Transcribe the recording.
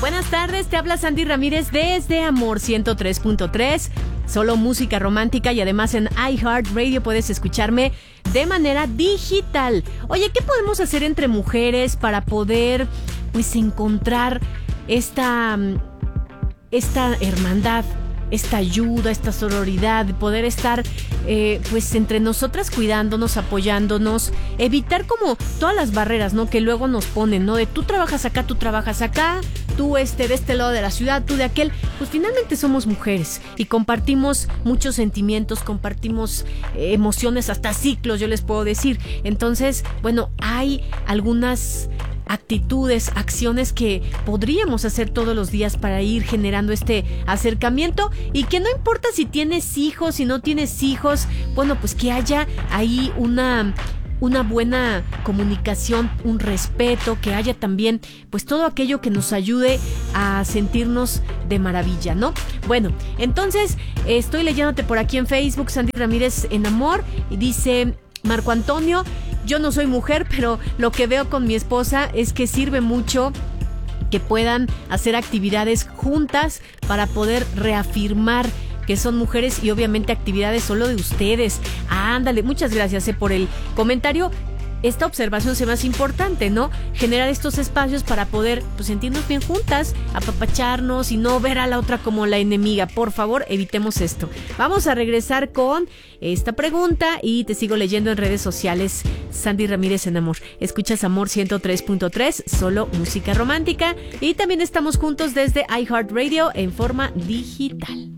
Buenas tardes, te habla Sandy Ramírez desde Amor 103.3, solo música romántica, y además en iHeartRadio puedes escucharme de manera digital. Oye, ¿qué podemos hacer entre mujeres para poder, pues, encontrar esta hermandad, esta ayuda, esta sororidad, poder estar pues entre nosotras cuidándonos, apoyándonos, evitar como todas las barreras, ¿no? Que luego nos ponen, ¿no? De tú trabajas acá, tú de este lado de la ciudad, tú de aquel. Pues finalmente somos mujeres y compartimos muchos sentimientos, compartimos emociones, hasta ciclos, yo les puedo decir. Entonces, bueno, hay algunas actitudes, acciones que podríamos hacer todos los días para ir generando este acercamiento, y que no importa si tienes hijos, si no tienes hijos, bueno, pues que haya ahí una buena comunicación, un respeto, que haya también pues todo aquello que nos ayude a sentirnos de maravilla, ¿no? Bueno, entonces estoy leyéndote por aquí en Facebook, Sandy Ramírez en Amor, y dice Marco Antonio: yo no soy mujer, pero lo que veo con mi esposa es que sirve mucho que puedan hacer actividades juntas para poder reafirmar que son mujeres, y obviamente actividades solo de ustedes. Ándale, muchas gracias por el comentario. Esta observación se me hace importante, ¿no? Generar estos espacios para poder, pues, sentirnos bien juntas, apapacharnos y no ver a la otra como la enemiga. Por favor, evitemos esto. Vamos a regresar con esta pregunta y te sigo leyendo en redes sociales. Sandy Ramírez en Amor. Escuchas Amor 103.3, solo música romántica, y también estamos juntos desde iHeartRadio en forma digital.